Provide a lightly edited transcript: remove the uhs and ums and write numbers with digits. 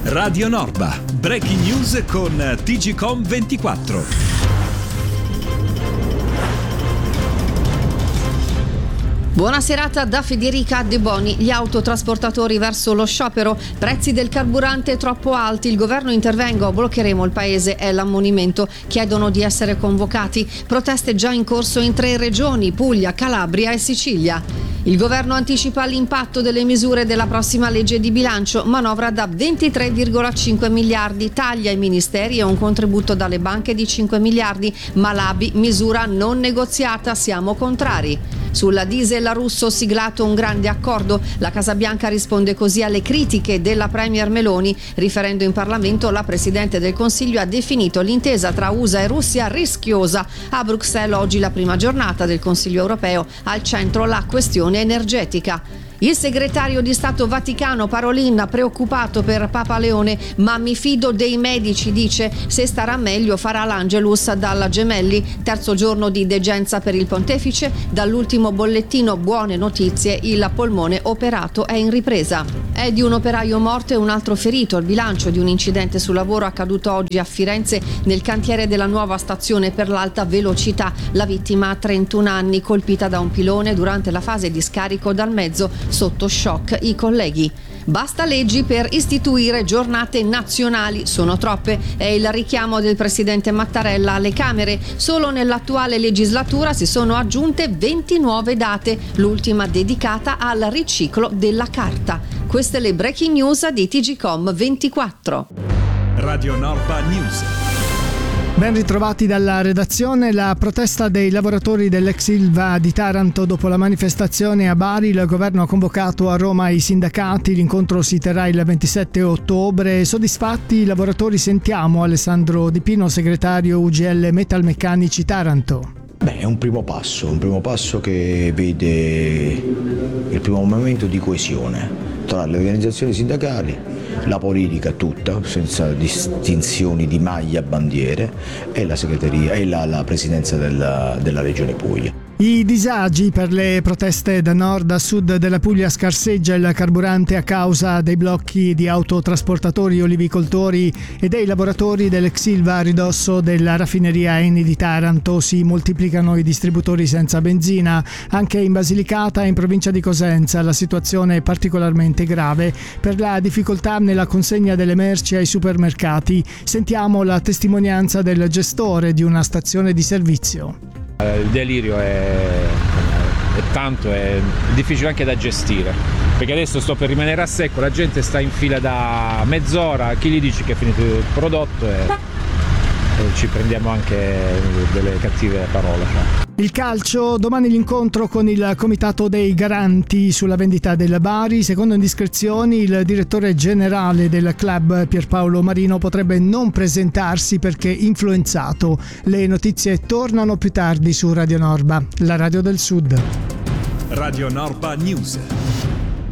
Radio Norba, breaking news con TGcom 24. Buona serata da Federica De Boni. Gli autotrasportatori verso lo sciopero, prezzi del carburante troppo alti, il governo intervenga, bloccheremo il paese, è l'ammonimento. Chiedono di essere convocati, proteste già in corso in 3 regioni, Puglia, Calabria e Sicilia. Il governo anticipa l'impatto delle misure della prossima legge di bilancio, manovra da 23,5 miliardi, taglia ai ministeri e un contributo dalle banche di 5 miliardi, ma l'ABI misura non negoziata, siamo contrari. Sulla diesel russo siglato un grande accordo, la Casa Bianca risponde così alle critiche della Premier Meloni. Riferendo in Parlamento, la Presidente del Consiglio ha definito l'intesa tra USA e Russia rischiosa. A Bruxelles oggi la prima giornata del Consiglio europeo, al centro la questione energetica. Il segretario di Stato Vaticano Parolin, preoccupato per Papa Leone, ma mi fido dei medici, dice, se starà meglio farà l'Angelus dalla Gemelli. Terzo giorno di degenza per il pontefice, dall'ultimo bollettino buone notizie, il polmone operato è in ripresa. È di un operaio morto e un altro ferito il bilancio di un incidente sul lavoro accaduto oggi a Firenze nel cantiere della nuova stazione per l'alta velocità. La vittima ha 31 anni, colpita da un pilone durante la fase di scarico dal mezzo. Sotto shock i colleghi. Basta leggi per istituire giornate nazionali, sono troppe, è il richiamo del presidente Mattarella alle Camere. Solo nell'attuale legislatura si sono aggiunte 20 nuove date, l'ultima dedicata al riciclo della carta. Queste le breaking news di TGcom 24. Radio Norba News. Ben ritrovati dalla redazione. La protesta dei lavoratori dell'ex Ilva di Taranto dopo la manifestazione a Bari. Il governo ha convocato a Roma i sindacati. L'incontro si terrà il 27 ottobre. Soddisfatti i lavoratori? Sentiamo Alessandro Di Pino, segretario UGL Metalmeccanici Taranto. È un primo passo che vede il primo momento di coesione tra le organizzazioni sindacali, la politica tutta, senza distinzioni di maglia, bandiere, e la segreteria e la presidenza della Regione Puglia. I disagi per le proteste da nord a sud della Puglia. Scarseggia il carburante a causa dei blocchi di autotrasportatori, olivicoltori e dei lavoratori dell'ex Ilva a ridosso della raffineria Eni di Taranto. Si moltiplicano i distributori senza benzina. Anche in Basilicata e in provincia di Cosenza la situazione è particolarmente grave per la difficoltà nella consegna delle merci ai supermercati. Sentiamo la testimonianza del gestore di una stazione di servizio. Il delirio è tanto, è difficile anche da gestire, perché adesso sto per rimanere a secco, la gente sta in fila da mezz'ora, chi gli dice che è finito il prodotto e ci prendiamo anche delle cattive parole. Il calcio, domani l'incontro con il comitato dei garanti sulla vendita del Bari. Secondo indiscrezioni il direttore generale del club Pierpaolo Marino potrebbe non presentarsi perché influenzato. Le notizie tornano più tardi su Radio Norba, la radio del Sud. Radio Norba News.